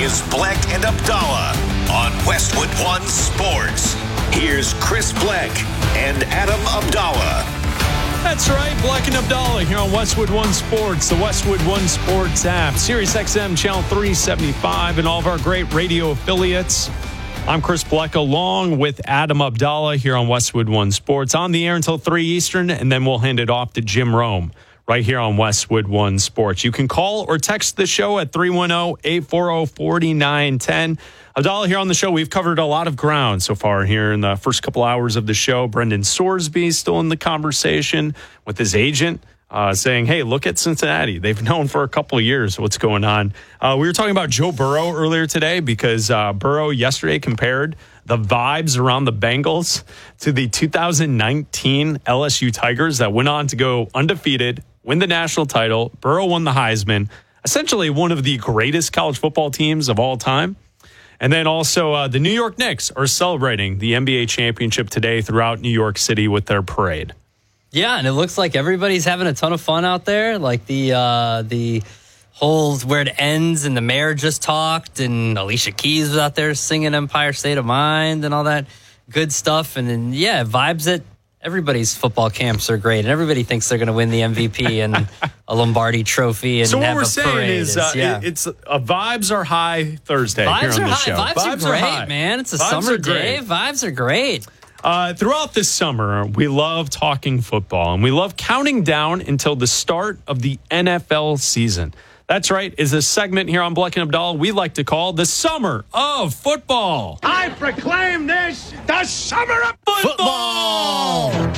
is Bleck and Abdallah on Westwood One Sports. Here's Chris Bleck and Adam Abdallah. That's right, Bleck and Abdallah here on Westwood One Sports, the Westwood One Sports app, Sirius XM Channel 375, and all of our great radio affiliates. I'm Chris Bleck along with Adam Abdallah here on Westwood One Sports. On the air until 3 Eastern, and then we'll hand it off to Jim Rome right here on Westwood One Sports. You can call or text the show at 310-840-4910. Abdallah here on the show. We've covered a lot of ground so far here in the first couple hours of the show. Brendan Sorsby still in the conversation with his agent, saying, hey, look at Cincinnati. They've known for a couple of years what's going on. We were talking about Joe Burrow earlier today because Burrow yesterday compared the vibes around the Bengals to the 2019 LSU Tigers that went on to go undefeated, win the national title. Burrow won the Heisman, essentially one of the greatest college football teams of all time. And then also the New York Knicks are celebrating the NBA championship today throughout New York City with their parade. Yeah, and it looks like everybody's having a ton of fun out there. Like the whole where it ends, and the mayor just talked, and Alicia Keys was out there singing Empire State of Mind and all that good stuff. And then, yeah, vibes at everybody's football camps are great, and everybody thinks they're going to win the MVP and a Lombardi trophy. And so what have we're a saying parade is it's vibes are high Thursday here on the show. Vibes are great, high. man. It's a Vibes summer are day. great. Vibes are great. Throughout this summer, we love talking football, and we love counting down until the start of the NFL season. That's right, is a segment here on Bleck and Abdallah we like to call the Summer of Football. I proclaim this the Summer of Football! What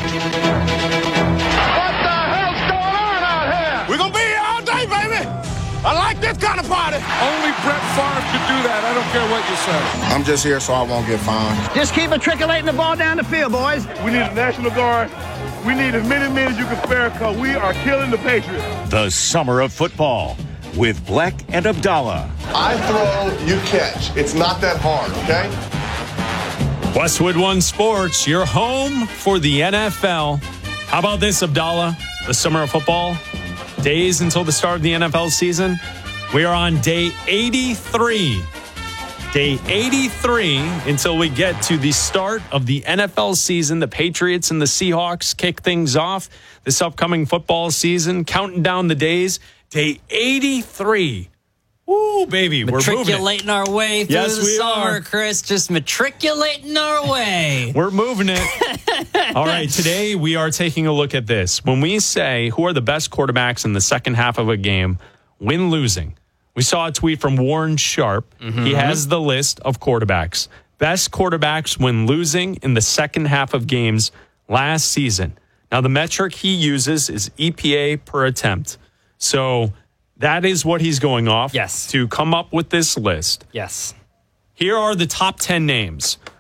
the hell's going on out here? We're going to be here all day, baby. I like this kind of party. Only Brett Favre could do that. I don't care what you say. I'm just here so I won't get fined. Just keep matriculating the ball down the field, boys. We need a National Guard. We need as many men as you can spare because we are killing the Patriots. The Summer of Football with Bleck and Abdallah. I throw, you catch. It's not that hard, okay? Westwood One Sports, your home for the NFL. How about this, Abdallah? The Summer of Football, days until the start of the NFL season. We are on day 83. Day 83 until we get to the start of the NFL season. The Patriots and the Seahawks kick things off this upcoming football season, counting down the days. Day 83. Woo, baby, we're moving Matriculating our way through the summer, Chris. Just matriculating our way. We're moving it. All right, today we are taking a look at this. When we say who are the best quarterbacks in the second half of a game, win losing. We saw a tweet from Warren Sharp. He has the list of quarterbacks. Best quarterbacks when losing in the second half of games last season. Now, the metric he uses is EPA per attempt. So that is what he's going off to come up with this list. Yes. Here are the top 10 names.